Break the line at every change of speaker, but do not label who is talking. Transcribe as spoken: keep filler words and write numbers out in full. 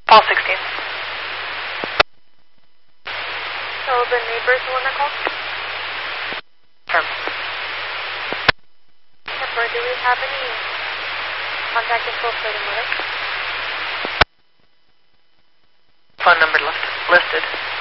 Paul sixteen.
So the neighbor's the one that called?
Firm.
Pepper, do we have any contact info for the mother?
Phone number list, listed.